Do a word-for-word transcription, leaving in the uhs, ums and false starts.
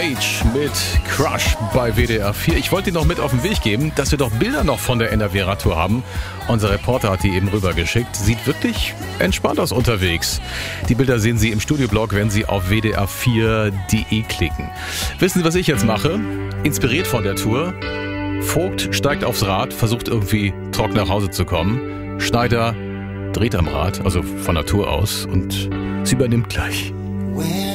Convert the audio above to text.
Age mit Crush bei W D R vier. Ich wollte Ihnen noch mit auf den Weg geben, dass wir doch Bilder noch von der N R W-Radtour haben. Unser Reporter hat die eben rübergeschickt. Sieht wirklich entspannt aus unterwegs. Die Bilder sehen Sie im Studioblog, wenn Sie auf w d r vier punkt d e klicken. Wissen Sie, was ich jetzt mache? Inspiriert von der Tour. Vogt steigt aufs Rad, versucht irgendwie trocken nach Hause zu kommen. Schneider dreht am Rad, also von der Tour aus, und sie übernimmt gleich.